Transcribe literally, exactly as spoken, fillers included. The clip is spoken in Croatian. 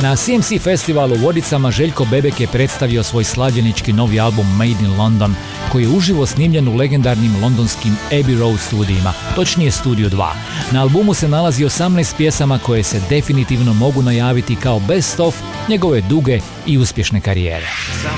Na C M C festivalu u Vodicama Željko Bebek je predstavio svoj slavljenički novi album Made in London, koji je uživo snimljen u legendarnim londonskim Abbey Road studijima, točnije Studio dva. Na albumu se nalazi osamnaest pjesama koje se definitivno mogu najaviti kao best of njegove duge i uspješne karijere.